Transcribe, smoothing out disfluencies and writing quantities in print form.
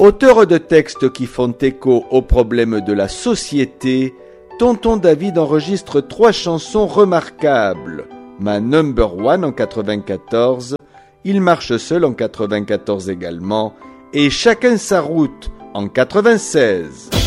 Auteur de textes qui font écho aux problèmes de la société, Tonton David enregistre 3 chansons remarquables. Ma Number One en 94, Il marche seul en 94 également, et Chacun sa route en 96.